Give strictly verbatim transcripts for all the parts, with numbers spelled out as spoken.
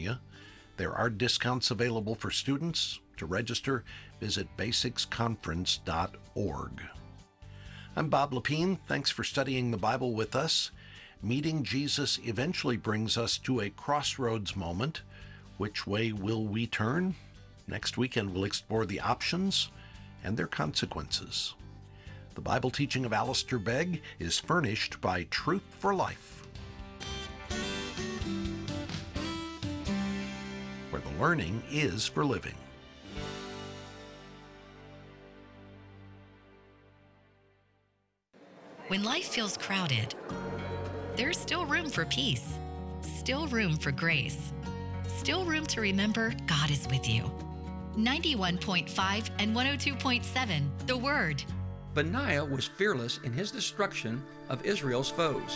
California. There are discounts available for students. To register, visit basics conference dot org. I'm Bob Lepine. Thanks for studying the Bible with us. Meeting Jesus eventually brings us to a crossroads moment. Which way will we turn? Next weekend we'll explore the options and their consequences. The Bible teaching of Alistair Begg is furnished by Truth for Life, where the learning is for living. When life feels crowded, there's still room for peace, still room for grace, still room to remember God is with you. ninety-one point five and one oh two point seven, The Word. Benaiah was fearless in his destruction of Israel's foes.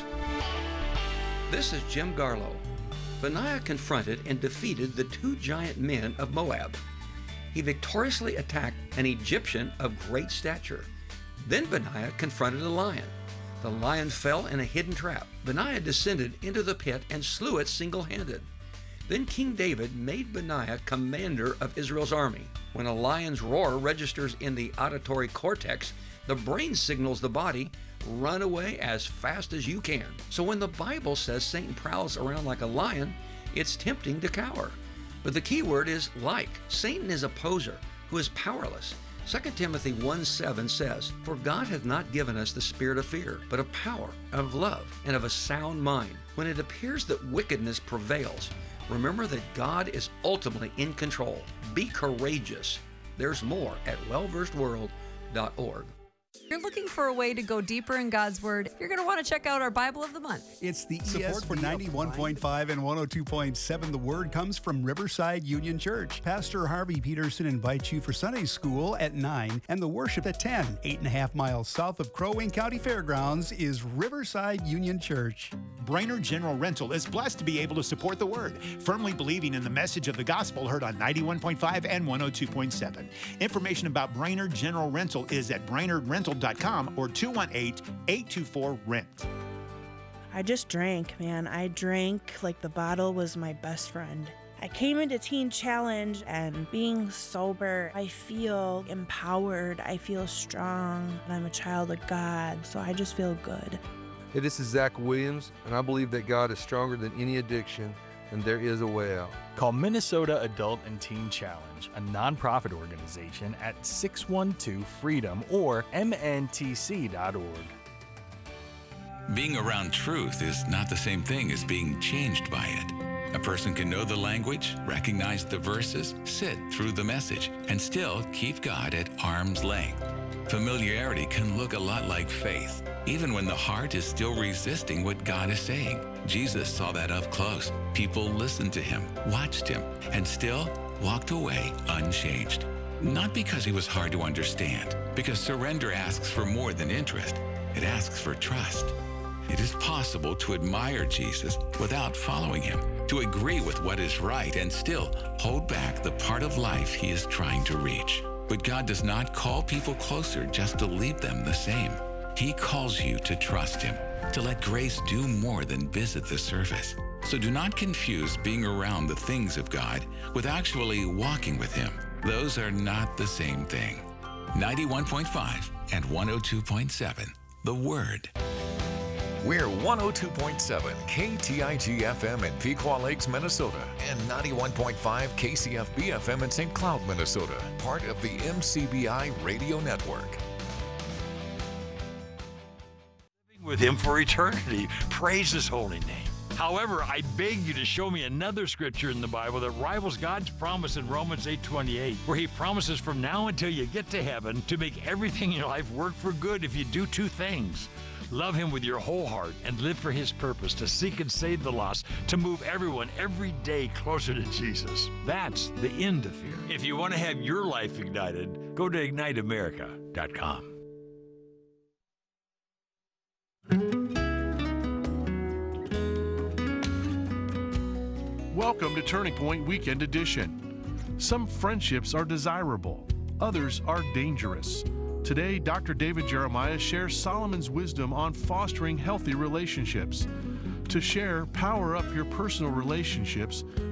This is Jim Garlow. Benaiah confronted and defeated the two giant men of Moab. He victoriously attacked an Egyptian of great stature. Then Benaiah confronted a lion. The lion fell in a hidden trap. Benaiah descended into the pit and slew it single-handed. Then King David made Benaiah commander of Israel's army. When a lion's roar registers in the auditory cortex, the brain signals the body, run away as fast as you can. So when the Bible says Satan prowls around like a lion, it's tempting to cower. But the key word is like. Satan is a poser who is powerless. Second Timothy one seven says, "For God hath not given us the spirit of fear, but of power, of love, and of a sound mind." When it appears that wickedness prevails, remember that God is ultimately in control. Be courageous. There's more at well versed world dot org. If you're looking for a way to go deeper in God's Word, you're going to want to check out our Bible of the Month. It's the Support E S V for ninety-one point five and one oh two point seven. The Word comes from Riverside Union Church. Pastor Harvey Peterson invites you for Sunday school at nine and the worship at ten. Eight and a half miles south of Crow Wing County Fairgrounds is Riverside Union Church. Brainerd General Rental is blessed to be able to support the Word, firmly believing in the message of the gospel heard on ninety-one point five and one oh two point seven. Information about Brainerd General Rental is at brainerd rental dot com or two one eight, eight two four, rent. I just drank, man. I drank like the bottle was my best friend. I came into Teen Challenge, and being sober, I feel empowered. I feel strong, and I'm a child of God, so I just feel good. Hey, this is Zach Williams, and I believe that God is stronger than any addiction, and there is a way out. Call Minnesota Adult and Teen Challenge, a nonprofit organization, at six one two freedom or M N T C dot org. Being around truth is not the same thing as being changed by it. A person can know the language, recognize the verses, sit through the message, and still keep God at arm's length. Familiarity can look a lot like faith, even when the heart is still resisting what God is saying. Jesus saw that up close. People listened to him, watched him, and still walked away unchanged. Not because he was hard to understand, because surrender asks for more than interest. It asks for trust. It is possible to admire Jesus without following him, to agree with what is right and still hold back the part of life he is trying to reach. But God does not call people closer just to leave them the same. He calls you to trust him, to let grace do more than visit the surface. So do not confuse being around the things of God with actually walking with him. Those are not the same thing. ninety-one point five and one oh two point seven, The Word. We're one oh two point seven K T I G F M in Pequot Lakes, Minnesota, and ninety-one point five K C F B F M in Saint Cloud, Minnesota, part of the M C B I Radio Network. With him for eternity. Praise his holy name. However, I beg you to show me another scripture in the Bible that rivals God's promise in Romans eight twenty-eight, where he promises from now until you get to heaven to make everything in your life work for good if you do two things. Love him with your whole heart and live for his purpose, to seek and save the lost, to move everyone every day closer to Jesus. That's the end of fear. If you want to have your life ignited, go to ignite america dot com. Welcome to Turning Point Weekend Edition. Some friendships are desirable, others are dangerous. Today, Doctor David Jeremiah shares Solomon's wisdom on fostering healthy relationships. To share Power Up Your Personal Relationships,